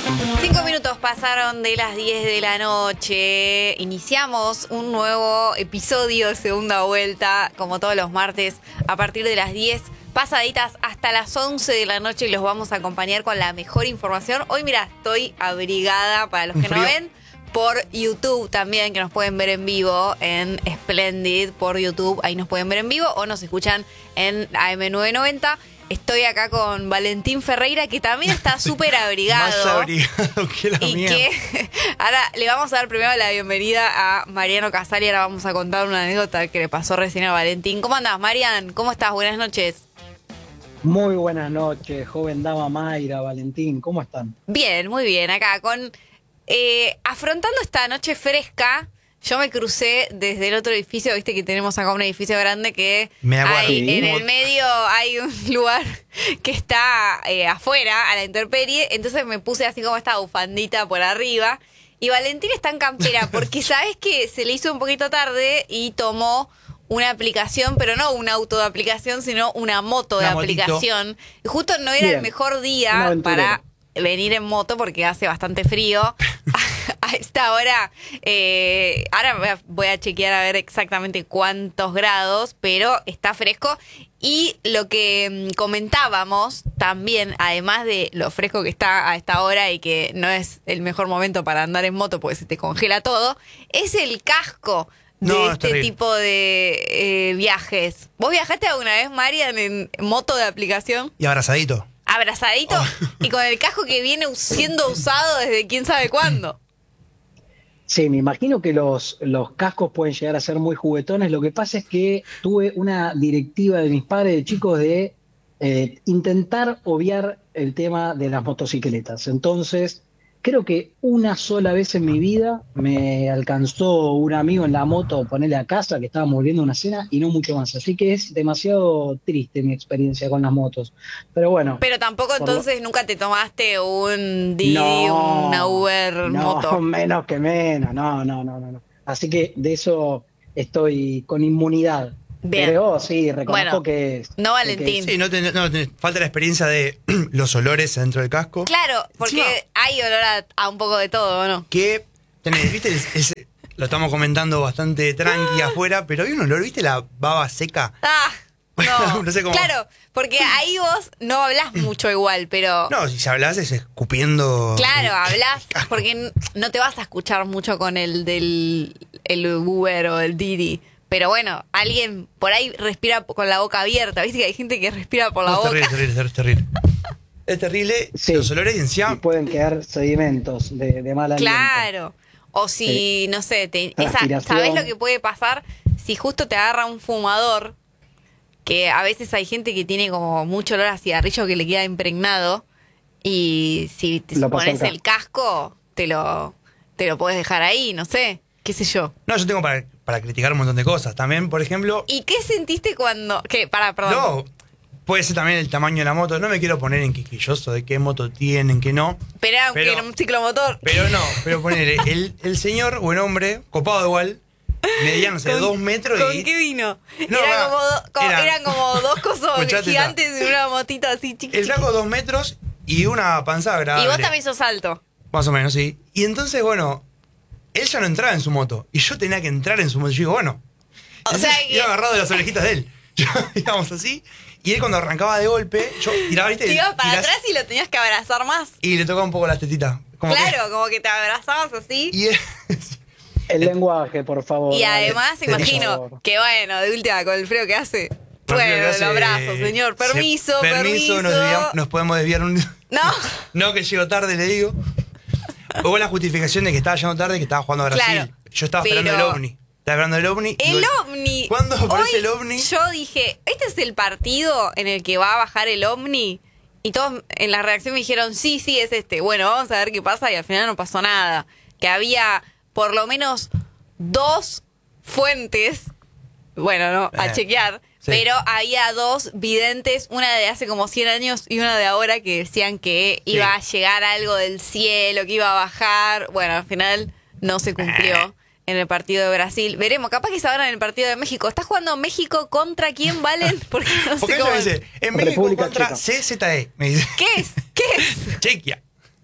5 minutos pasaron de las 10 de la noche. Iniciamos un nuevo episodio, segunda vuelta, como todos los martes, a partir de las 10 pasaditas hasta las 11 de la noche. Y los vamos a acompañar con la mejor información. Hoy, mira, estoy abrigada para los que no ven. Por YouTube también, que nos pueden ver en vivo en Splendid por YouTube. Ahí nos pueden ver en vivo o nos escuchan en AM990. Estoy acá con Valentín Ferreira, que también está súper abrigado. Más abrigado que la mía. Que ahora le vamos a dar primero la bienvenida a Mariano Casali. Ahora vamos a contar una anécdota que le pasó recién a Valentín. ¿Cómo andás, Marian? ¿Cómo estás? Buenas noches. Muy buenas noches, joven dama Mayra, Valentín. ¿Cómo están? Bien, muy bien. Acá con afrontando esta noche fresca. Yo me crucé desde el otro edificio, viste que tenemos acá un edificio grande que hay, en el medio hay un lugar que está afuera, a la intemperie, entonces me puse así como esta bufandita por arriba, y Valentín está en campera, porque sabes que se le hizo un poquito tarde y tomó una aplicación, pero no un auto de aplicación, sino una moto de aplicación. Y justo no era el mejor día para venir en moto porque hace bastante frío. A esta hora, ahora voy a chequear a ver exactamente cuántos grados, pero está fresco. Y lo que comentábamos también, además de lo fresco que está a esta hora y que no es el mejor momento para andar en moto porque se te congela todo, es el casco de este tipo de viajes. ¿Vos viajaste alguna vez, Marian, en moto de aplicación? Y abrazadito. Abrazadito y con el casco que viene siendo usado desde quién sabe cuándo. Sí, me imagino que los cascos pueden llegar a ser muy juguetones. Lo que pasa es que tuve una directiva de mis padres de chicos de intentar obviar el tema de las motocicletas. Entonces, creo que una sola vez en mi vida me alcanzó un amigo en la moto a ponerle a casa, que estábamos viendo una cena, y no mucho más. Así que es demasiado triste mi experiencia con las motos. Pero bueno. Pero tampoco entonces nunca te tomaste un Didi, una Uber moto. No, menos que menos. No. Así que de eso estoy con inmunidad. Bien. Pero sí, reconozco que es. No, Valentín. Sí, no falta la experiencia de los olores dentro del casco. Claro, porque hay olor a un poco de todo, ¿no? Que tenés, viste, lo estamos comentando bastante tranqui afuera, pero hay un olor, viste, la baba seca. No sé cómo. Claro, porque ahí vos no hablás mucho igual, pero... No, si hablas es escupiendo. Claro, hablás, porque no te vas a escuchar mucho con el del Uber o el Didi. Pero bueno, alguien por ahí respira con la boca abierta. ¿Viste que hay gente que respira por la boca? Es terrible. Es terrible. Sí, los olores y encima. Y pueden quedar sedimentos de mal aliento. Claro. O si, no sé, ¿sabés lo que puede pasar? Si justo te agarra un fumador, que a veces hay gente que tiene como mucho olor a cigarrillo que le queda impregnado, y si te pones el casco, te lo podés dejar ahí, no sé, qué sé yo. No, yo tengo para criticar un montón de cosas. También, por ejemplo... ¿Y qué sentiste cuando...? Perdón. No, puede ser también el tamaño de la moto. No me quiero poner en quisquilloso de qué moto tienen, qué no. Pero aunque era un ciclomotor. Pero ponele, el señor o el hombre, copado igual, medía, no sé, 2 metros. ¿Con qué vino? No, eran como dos cosas gigantes en una motito así chiquitita. El flaco 2 metros y una panza agradable. Y vos también sos alto. Más o menos, sí. Y entonces, bueno... Él ya no entraba en su moto. Y yo tenía que entrar en su moto. Y yo digo, bueno. Iba agarrado de las orejitas de él. Íbamos así. Y él cuando arrancaba de golpe, yo tiraba, ¿viste? Te ibas para atrás y lo tenías que abrazar más. Y le tocaba un poco las tetitas. Como que te abrazabas así. Y él, el lenguaje, por favor. Y además, imagino que bueno, de última, con el frío que hace. Bueno, el abrazo, señor. Permiso. Nos podemos desviar un... No, que llego tarde, le digo. Hubo la justificación de que estaba llegando tarde y que estaba jugando a Brasil. Claro, yo estaba esperando el OVNI. Estaba esperando el OVNI. El OVNI. ¿Cuándo aparece el OVNI? Yo dije, ¿este es el partido en el que va a bajar el OVNI? Y todos en la reacción me dijeron, sí, es este. Bueno, vamos a ver qué pasa. Y al final no pasó nada. Que había por lo menos 2 fuentes, a chequear. Sí. Pero había 2 videntes, una de hace como 100 años y una de ahora, que decían que iba a llegar algo del cielo, que iba a bajar. Bueno, al final no se cumplió en el partido de Brasil. Veremos, capaz que sabrán en el partido de México. ¿Está jugando México contra quién, Valen? Porque no sé cómo. Me dice, en México contra CZE, me dice. ¿Qué es? Chequia.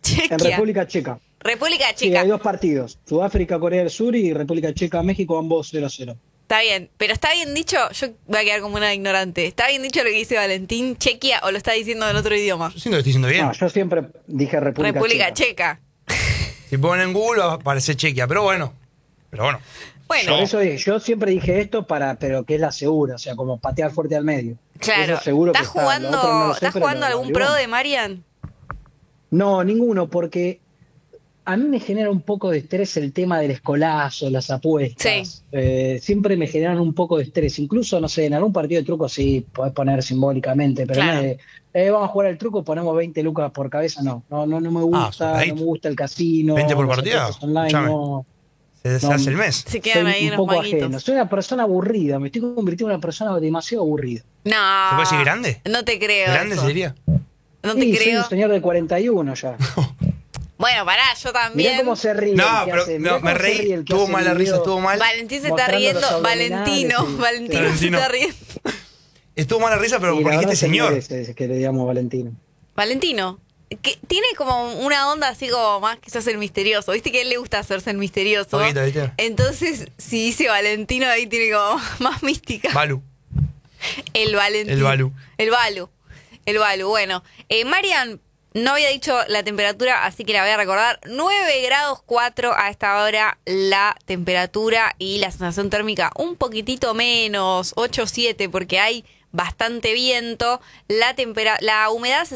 En República Checa. República Checa. Sí, hay 2 partidos. Sudáfrica, Corea del Sur y República Checa, México, ambos 0-0. Está bien, pero está bien dicho, yo voy a quedar como una ignorante. ¿Está bien dicho lo que dice Valentín, Chequia, o lo está diciendo en otro idioma? Yo siento que lo estoy diciendo bien. No, yo siempre dije República Checa. Si ponen en Google va a aparecer Chequia, pero bueno. Bueno. Por eso yo siempre dije esto pero que es la segura, o sea, como patear fuerte al medio. Claro. ¿Estás jugando algún pro de Marian? No, ninguno, porque a mí me genera un poco de estrés el tema del escolazo, las apuestas. Sí. Siempre me generan un poco de estrés. Incluso, no sé, en algún partido de truco sí podés poner simbólicamente, pero claro. No es vamos a jugar al truco, ponemos 20 lucas por cabeza, no me gusta, no me gusta el casino. 20 por partida. Online, no. Se hace el mes. Se quedan ahí un poco ajeno. Soy una persona aburrida, me estoy convirtiendo en una persona demasiado aburrida. No. ¿Se puede decir grande? No te creo. ¿Grande se diría? No te creo. Soy un señor de 41 ya. Bueno, pará, yo también. Mirá cómo se ríe. No, pero me reí. Estuvo mal la risa, estuvo mal. Valentín se está riendo. Valentino se está riendo. Estuvo mal la risa, pero porque este señor. Que le digamos Valentino. Valentino. Que tiene como una onda así como más quizás el misterioso. Viste que a él le gusta hacerse el misterioso. ¿Viste? Entonces, si dice Valentino, ahí tiene como más mística. Balu. El Valentino. El Balu. Bueno, Marian no había dicho la temperatura, así que la voy a recordar. 9 grados 4 a esta hora la temperatura y la sensación térmica un poquitito menos, 8-7, porque hay bastante viento. La humedad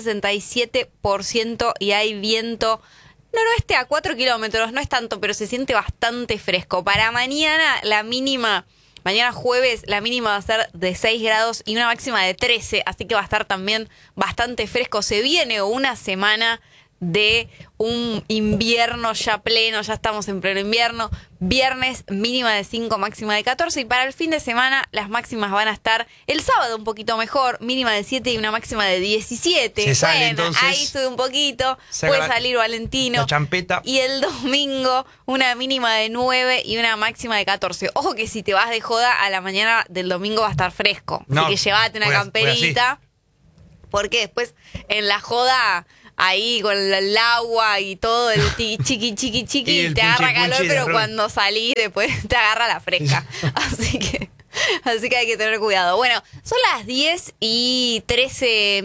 67% y hay viento noroeste a 4 kilómetros. No es tanto, pero se siente bastante fresco. Para mañana, mañana jueves, la mínima va a ser de 6 grados y una máxima de 13, así que va a estar también bastante fresco. Se viene una semana de un invierno ya pleno, ya estamos en pleno invierno. Viernes mínima de 5, máxima de 14, y para el fin de semana las máximas van a estar el sábado un poquito mejor, mínima de 7 y una máxima de 17. Se sale, entonces, ahí sube un poquito, puede salir Valentino. La champeta. Y el domingo una mínima de 9 y una máxima de 14. Ojo que si te vas de joda, a la mañana del domingo va a estar fresco. No, así que llevate una camperita, porque después en la joda, ahí con el agua y todo, el chiqui, te agarra calor, pero cuando salís después te agarra la fresca. Así que hay que tener cuidado. Bueno, son las 10:13.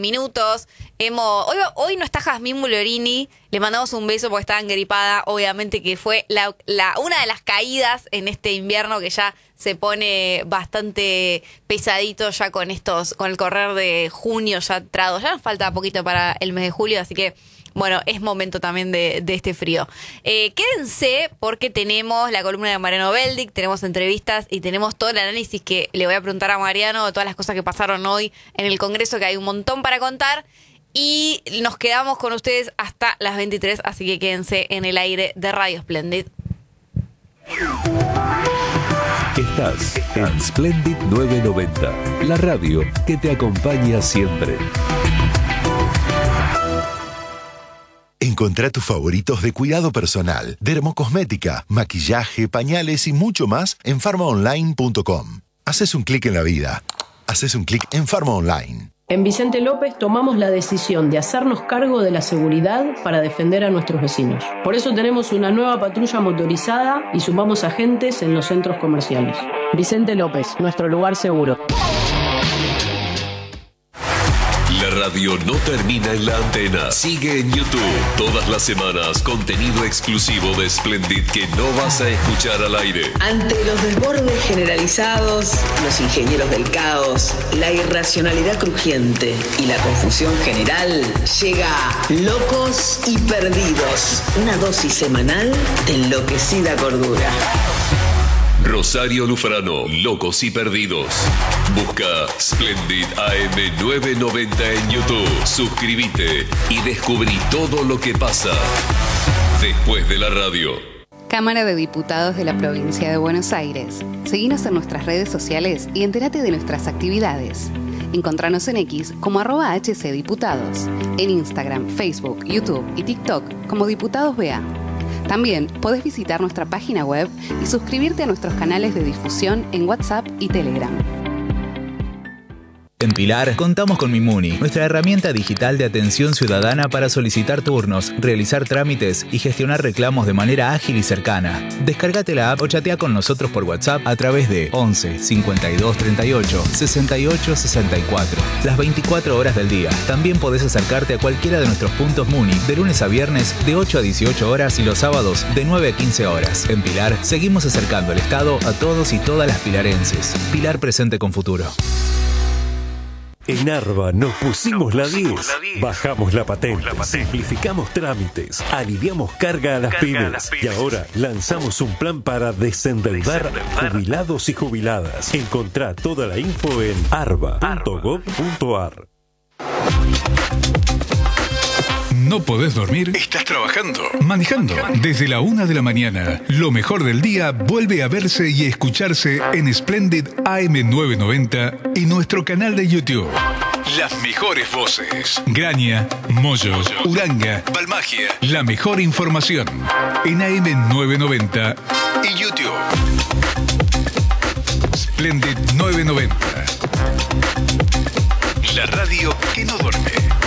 Hoy no está Jazmín Bullorini, le mandamos un beso porque estaba engripada, obviamente que fue una de las caídas en este invierno que ya se pone bastante pesadito ya con el correr de junio ya entrado. Ya nos falta poquito para el mes de julio, así que bueno, es momento también de este frío. Quédense porque tenemos la columna de Mariano Beldic, tenemos entrevistas y tenemos todo el análisis que le voy a preguntar a Mariano de todas las cosas que pasaron hoy en el Congreso, que hay un montón para contar. Y nos quedamos con ustedes hasta las 23, así que quédense en el aire de Radio Splendid. Estás en Splendid 990, la radio que te acompaña siempre. Encontrá tus favoritos de cuidado personal, dermocosmética, maquillaje, pañales y mucho más en pharmaonline.com. Haces un clic en la vida. Haces un clic en Pharma Online. En Vicente López tomamos la decisión de hacernos cargo de la seguridad para defender a nuestros vecinos. Por eso tenemos una nueva patrulla motorizada y sumamos agentes en los centros comerciales. Vicente López, nuestro lugar seguro. La radio no termina en la antena. Sigue en YouTube. Todas las semanas, contenido exclusivo de Splendid que no vas a escuchar al aire. Ante los desbordes generalizados, los ingenieros del caos, la irracionalidad crujiente y la confusión general, llega Locos y Perdidos. Una dosis semanal de enloquecida cordura. Rosario Lufrano, Locos y Perdidos. Busca Splendid AM 990 en YouTube. Suscríbete y descubrí todo lo que pasa después de la radio. Cámara de Diputados de la Provincia de Buenos Aires. Seguinos en nuestras redes sociales y entérate de nuestras actividades. Encontranos en X como @HCDiputados. En Instagram, Facebook, YouTube y TikTok como Diputados BA. También podés visitar nuestra página web y suscribirte a nuestros canales de difusión en WhatsApp y Telegram. En Pilar, contamos con Mimuni, nuestra herramienta digital de atención ciudadana para solicitar turnos, realizar trámites y gestionar reclamos de manera ágil y cercana. Descárgate la app o chatea con nosotros por WhatsApp a través de 11 52 38 68 64. Las 24 horas del día. También podés acercarte a cualquiera de nuestros puntos Muni de lunes a viernes de 8 a 18 horas y los sábados de 9 a 15 horas. En Pilar, seguimos acercando el Estado a todos y todas las pilarenses. Pilar presente con futuro. En Arba nos pusimos la 10, bajamos la patente, simplificamos trámites, aliviamos carga a las pymes y ahora lanzamos un plan para desendeudar jubilados y jubiladas. Encontrá toda la info en arba.gov.ar. ¿No podés dormir? ¿Estás trabajando? ¿Manejando? Desde la 1 de la mañana, lo mejor del día vuelve a verse y escucharse en Splendid AM990 y nuestro canal de YouTube. Las mejores voces. Graña, Moyo, Uranga, Balmagia. La mejor información en AM990 y YouTube. Splendid 990. La radio que no duerme.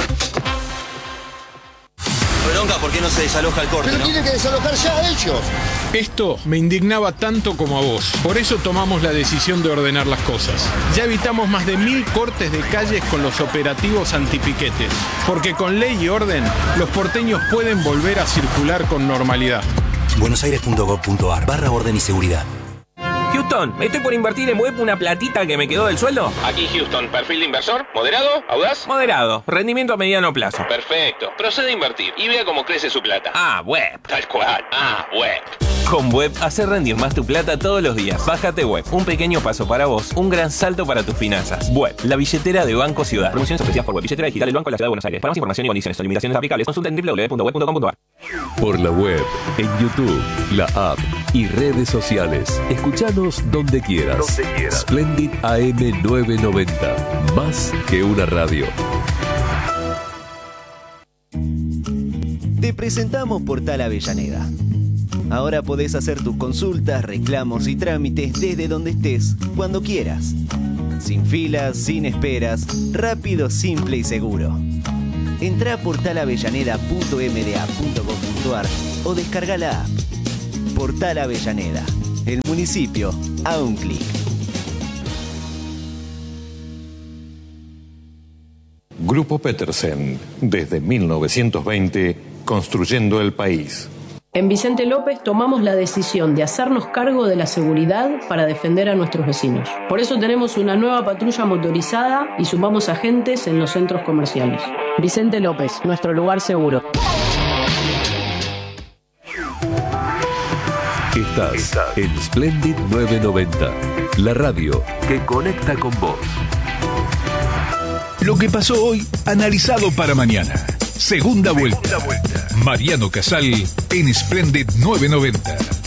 Bronca, ¿por qué no se desaloja el corte? Pero tienen que desalojar ya ellos. Esto me indignaba tanto como a vos. Por eso tomamos la decisión de ordenar las cosas. Ya evitamos más de 1000 cortes de calles con los operativos antipiquetes. Porque con ley y orden, los porteños pueden volver a circular con normalidad. buenosaires.gov.ar/orden y seguridad. Houston, estoy por invertir en web una platita que me quedó del sueldo. Aquí Houston, perfil de inversor, moderado, audaz. Moderado, rendimiento a mediano plazo. Perfecto, procede a invertir y vea cómo crece su plata. Web. Tal cual, web. Con Web, hacer rendir más tu plata todos los días. Bájate Web, un pequeño paso para vos, un gran salto para tus finanzas. Web, la billetera de Banco Ciudad. Promociones ofrecidas por Web, billetera digital del Banco de la Ciudad de Buenos Aires. Para más información y condiciones o limitaciones aplicables, consulta en www.web.com.ar. Por la web, en YouTube, la app y redes sociales. Escuchanos donde quieras. Splendid AM990. Más que una radio. Te presentamos Portal Avellaneda. Ahora podés hacer tus consultas, reclamos y trámites desde donde estés, cuando quieras. Sin filas, sin esperas, rápido, simple y seguro. Entrá a portalavellaneda.mda.gov.ar o descarga la app. Portal Avellaneda, el municipio a un clic. Grupo Petersen, desde 1920, construyendo el país. En Vicente López tomamos la decisión de hacernos cargo de la seguridad para defender a nuestros vecinos. Por eso tenemos una nueva patrulla motorizada y sumamos agentes en los centros comerciales. Vicente López, nuestro lugar seguro. Estás en Splendid 990, la radio que conecta con vos. Lo que pasó hoy, analizado para mañana. Segunda vuelta. Mariano Casal en Splendid 990.